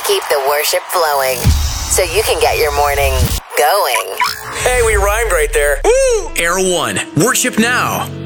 keep the worship flowing so you can get your morning going. Hey, we rhymed right there. Air One, worship now.